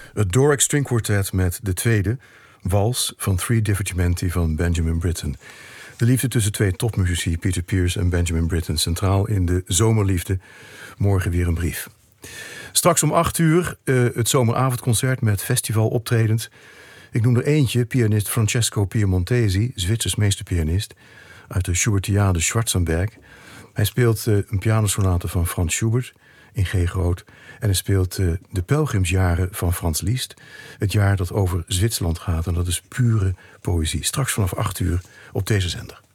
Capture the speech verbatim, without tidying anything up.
Het Doric String Quartet met de tweede, Wals van Three Divertimenti van Benjamin Britten. De liefde tussen twee topmuzici, Peter Pears en Benjamin Britten, centraal in de zomerliefde. Morgen weer een brief. Straks om acht uur uh, het zomeravondconcert met festivaloptredens. Ik noem er eentje, pianist Francesco Piemontesi, Zwitsers meesterpianist uit de Schubertiade Schwarzenberg. Hij speelt uh, een pianosonate van Franz Schubert in G groot. En hij speelt uh, de Pelgrimsjaren van Franz Liszt. Het jaar dat over Zwitserland gaat. En dat is pure poëzie. Straks vanaf acht uur op deze zender.